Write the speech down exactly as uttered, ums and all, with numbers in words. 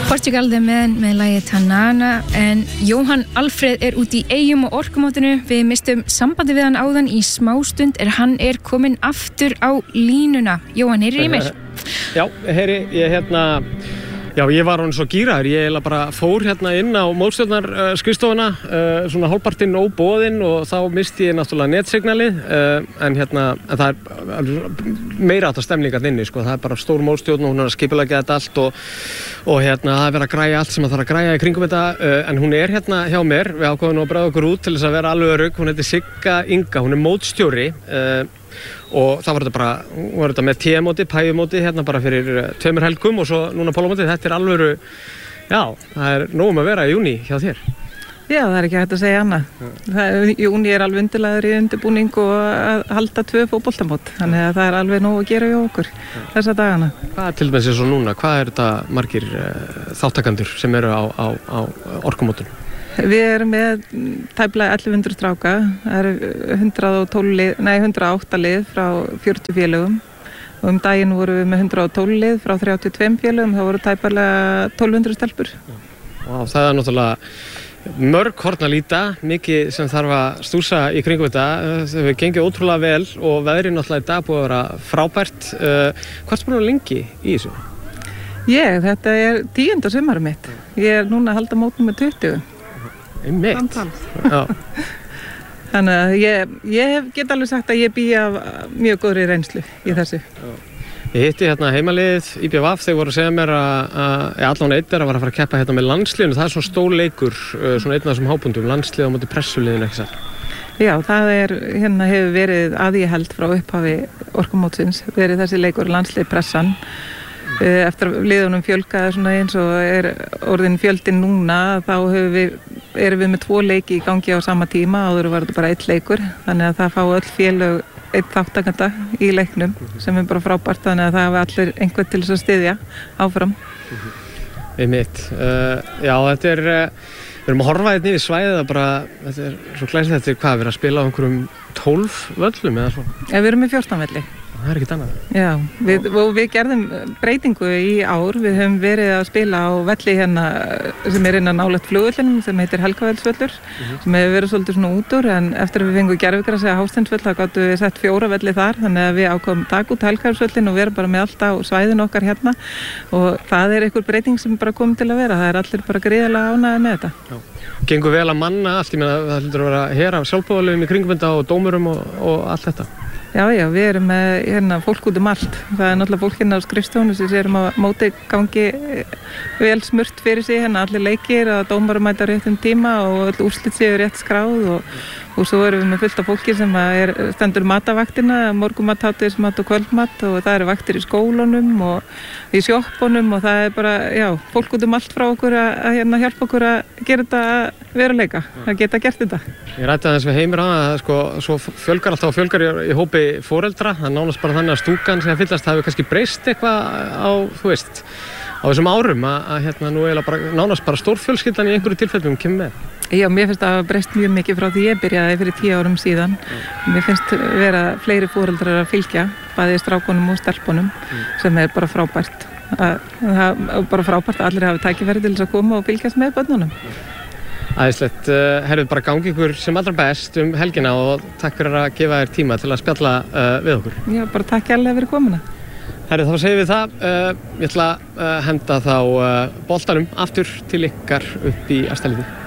Portugal The Man með lagið Tanana, en Jóhann Alfreð er út í Eyjum og orkumótinu. Við mistum sambandi við hann áðan í smástund er hann er kominn aftur á línuna. Jóhann, heyrir í mér? Já, heyri, ég hérna Já, ég var hann svo gíraður, ég eiginlega bara fór hérna inn á mótstjórnar uh, skrifstofuna, uh, svona hálfpartinn óboðinn og þá misti ég náttúrulega netsignalið, uh, en hérna, en það er meira átt að stemninga inni, sko, það er bara stór mótstjórn og hún er að skipuleggja þetta allt og, og hérna, það er verið að græja allt sem það þarf að græja í kringum þetta, uh, en hún er hérna hjá mér, við ákváðum nú að bregða okkur út til þess að vera alveg örugg, hún heitir Sigga Inga, hún er mótstjóri, uh, og það var þetta bara, var þetta með T-móti, pæjumóti hérna bara fyrir tveimur helgum og svo núna pólumóti, þetta er alvöru, já, það er nógum að vera í júní hjá þér. Já, það er ekki hægt að segja annað. Það, júní er alveg undirlagður í undirbúning og að halda tvö fótboltamót, þannig að það er alveg nóg að gera hjá okkur þessa dagana. Hvað er til dæmis eins og núna, hvað er þetta margir þáttakendur sem eru á, á, á orkumótunum? Við erum með tæplega ellefu hundruð stráka, það eru hundrað og tólf lið, nei hundrað og átta lið frá fjörutíu félögum og um daginn vorum við með hundrað og tólf lið frá þrjátíu og tveimur félögum, það voru tæplega tólf hundruð stelpur. Vá, það er náttúrulega mörg horn að líta, mikið sem þarf að stúsa í kringum þetta, það hefur gengið ótrúlega vel og veðrið náttúrulega í dag búið að vera frábært. Hvað er spennandi lengi í þessu? Ég, þetta er tíunda sumarið mitt, ég er núna að halda mótum með tuttugu. Einmitt. Þannig að ég, ég get alveg sagt að ég bý af mjög góðri reynslu í þessu. Já. Ég hitti hérna heimalið í B V F, þeir voru að segja mér að, að allan einn er að fara að fara að keppa hérna með landsliðinu, það er svona stór leikur, svona einn af þessum hápundum, landslið á móti pressuliðinu, ekki satt? Já, það er, hérna hefur verið að ég held frá upphafi orkumótsins, verið þessi leikur landslið pressan. Eftir að liðunum fjölgaði svona eins og er orðin fjöldin núna, þá við, erum við með tvo leiki í gangi á sama tíma, áður var þetta bara einn leikur, þannig að það fá öll félög einn þáttakanda í leiknum sem er bara frábært, þannig að það hafa allir einhvern til þess að styðja áfram. Einmitt. Uh, já, þetta er, uh, við erum að horfa hérna yfir svæðið að bara, þetta er svo glæsilegt, þetta er hvað, við erum að spila á einhverjum tólf völlum eða svona? Ja, við erum með fjórtán velli. Það er ekkert annað. Já, við, og við gerðum breytingu í ár, við höfum verið að spila á velli hérna sem er innan nálægt flugvöllinum sem heitir Helgavellsvöllur, uh-huh. sem hefur verið svolítið svona út úr, en eftir að við fengum gervigrasi að Hásteinsvöll þá gátum við sett fjóra velli þar, þannig að við ákváðum taka út Helgavellsvöllin og vera bara með allt á svæðinu okkar hérna og það er einhver breyting sem bara komið til að vera, það er allir bara gríðarlega ánægðir með þetta. Já. Gengur vel að manna allt, ég meina það hlýtur að vera her af sjálfboðaliðum í kringum þetta og dómurum og, og allt þetta. Já, já, við erum með hérna, fólk út um allt. Það er náttúrulega fólk hérna á skrifstofunum sem erum að móti gangi vel smurt fyrir sig, hérna allir leikir að dómarar mæta réttum tíma og öll úrslit séu rétt skráð og, og svo erum við með fullt af fólki sem er, stendur matavaktina, morgumat, hádegismat og kvöldmat og það eru vaktir í skólunum og í sjoppunum og það er bara, já, fólk út um allt frá okkur að, að hérna, hjálpa okkur að gera þetta veruleika, að geta gert þetta. Ég rætti aðeins við Heimir á það, sko, svo fjölgar alltaf og fjölgar í, í hópi foreldra, það er nánast bara þannig að stúkan sem fyllast hafi kannski breyst eitthvað á, þú veist, á þessum árum að, að hérna nú eiginlega bara, nánast bara stórfjölskyldan í einhverju tilfellum kemur með. Já, mér finnst það að breyst mjög mikið frá því ég byrjaði fyrir tíu árum síðan. Mm. Mér finnst vera fleiri foreldrar að fylgja, bæði strákunum og stelpunum, mm. sem er bara frábært. Að, að, bara frábært að allir hafi tækifæri til þess að koma og fylgjast með börnunum. Æðislegt, herfið bara gangi ykkur sem allra best um helgina og takk fyrir að gefa þér tíma til að spjalla uh, við okkur. Já, bara takk kærlega fyrir komuna. Herfið, þá segjum við það, uh, ég ætla að uh, henda þá uh, boltanum aftur til ykkar upp í Astaliði.